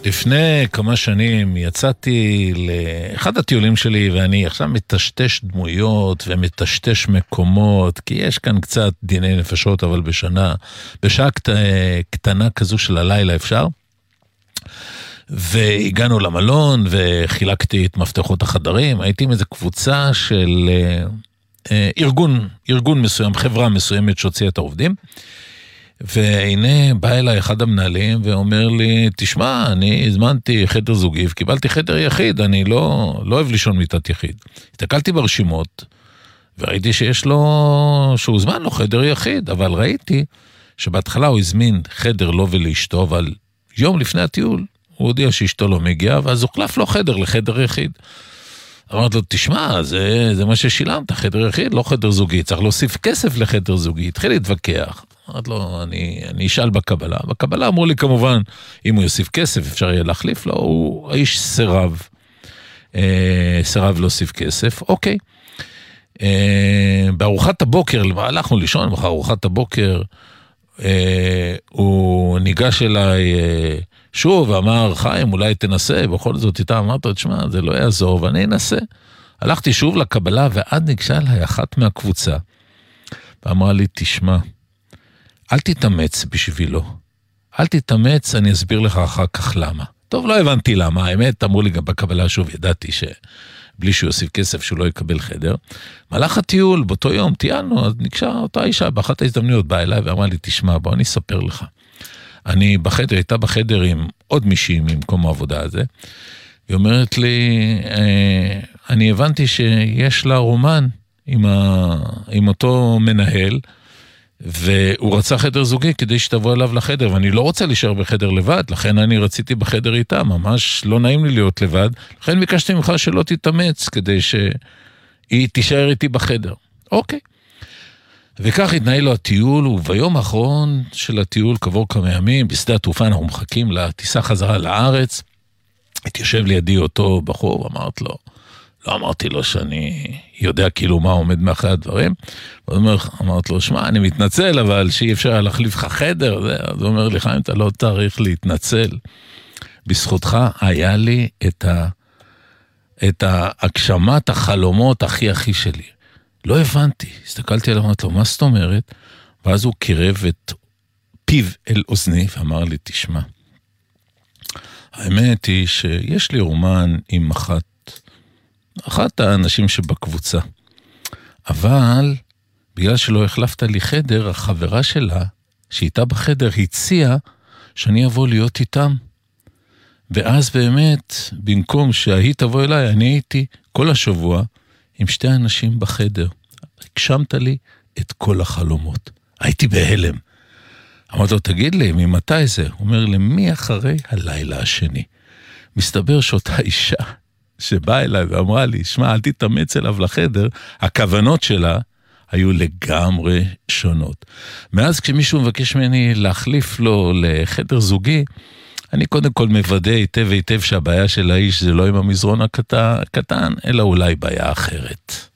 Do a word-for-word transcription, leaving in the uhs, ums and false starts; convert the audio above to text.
לפני כמה שנים יצאתי לאחד הטיולים שלי, ואני עכשיו מטשטש דמויות ומטשטש מקומות, כי יש כאן קצת דיני נפשות, אבל בשנה, בשעה קט, קטנה כזו של הלילה אפשר. והגענו למלון וחילקתי את מפתחות החדרים, הייתי עם איזו קבוצה של אה, ארגון, ארגון מסוים, חברה מסוימת שהוציאה את העובדים, והנה בא אליי אחד המנהלים ואומר לי, תשמע, אני הזמנתי חדר זוגי וקיבלתי חדר יחיד, אני לא, לא אוהב לישון מיטת יחיד. הסתכלתי ברשימות וראיתי שיש לו, שהוא זמן לו חדר יחיד, אבל ראיתי שבהתחלה הוא הזמין חדר לו ולאשתו, אבל יום לפני הטיול הוא הודיע שאשתו לא מגיעה, ואז הוחלף לו חדר לחדר יחיד. אמרתי לו, תשמע, זה, זה מה ששילמת, חדר יחיד, לא חדר זוגי, צריך להוסיף כסף לחדר זוגי. התחיל להתווכח. אמרתי לו, אני, אני אשאל בקבלה. בקבלה אמרו לי, כמובן, אם הוא יוסיף כסף, אפשר יהיה להחליף לו, הוא האיש סירב, אה, סירב להוסיף כסף. אוקיי. אה, בארוחת הבוקר, הלכנו לישון, בארוחת הבוקר, אה, הוא ניגש אליי, אה, שוב, ואמר, חיים, אולי תנסה, בכל זאת איתה, אמרת לו, תשמע, זה לא יעזור, ואני אנסה. הלכתי שוב לקבלה, ועד ניגשה אליי אחת מהקבוצה, ואמרה לי, תשמע, אל תתאמץ בשבילו, אל תתאמץ, אני אסביר לך אחר כך למה. טוב, לא הבנתי למה, האמת, אמרו לי גם בקבלה, שוב, ידעתי שבלי שהוא יוסיף כסף, שהוא לא יקבל חדר. מהלך הטיול, באותו יום, טיילנו, אז ניגשה אותה אישה, באחת ההזדמנויות, באה אליי, ואמרה לי, תשמע, בוא אני אספר לך. אני בחדר, הייתה בחדר עם עוד מישהי ממקום העבודה הזה, והיא אומרת לי, אני הבנתי שיש לה רומן עם, ה... עם אותו מנהל, והוא רצה חדר זוגי כדי שתבוא אליו לחדר, ואני לא רוצה להישאר בחדר לבד, לכן אני רציתי בחדר איתה, ממש לא נעים לי להיות לבד, לכן ביקשתי ממך שלא תתאמץ, כדי שהיא תישאר איתי בחדר. אוקיי. וכך התנהל לו הטיול, וביום האחרון של הטיול, כעבור כמה ימים, בשדה התעופה אנחנו מחכים לטיסה חזרה לארץ, התיישב לידי אותו בחור, ואמרת לו, לא אמרתי לו שאני יודע כאילו מה עומד מאחורי הדברים, ואמרת לו, שמע, אני מתנצל, אבל שאי אפשר להחליף לך חדר, אז הוא אומר לי, חיים, אתה לא צריך להתנצל, בזכותך היה לי את, ה, את ההגשמת החלומות הכי הכי שלי. לא הבנתי, הסתכלתי עליו, אמרתי לו, מה זאת אומרת? ואז הוא קירב את פיו אל אוזני, ואמר לי, תשמע, האמת היא שיש לי רומן עם אחת, אחת האנשים שבקבוצה, אבל בגלל שלא החלפת לי חדר, החברה שלה, שאיתה בחדר, הציעה שאני אבוא להיות איתם. ואז באמת, במקום שהיא תבוא אליי, אני הייתי כל השבוע, עם שתי אנשים בחדר, הגשמת לי את כל החלומות. הייתי בהלם. אמרתי לו, תגיד לי, ממתי זה? הוא אומר לי, מי אחרי הלילה השני? מסתבר שאותה אישה שבאה אליי ואמרה לי, שמע, אל תתאמץ אליו לחדר, הכוונות שלה היו לגמרי שונות. מאז כשמישהו מבקש ממני להחליף לו לחדר זוגי, אני קודם כל מוודא היטב היטב שהבעיה של האיש זה לא עם המזרון הקטן, אלא אולי בעיה אחרת.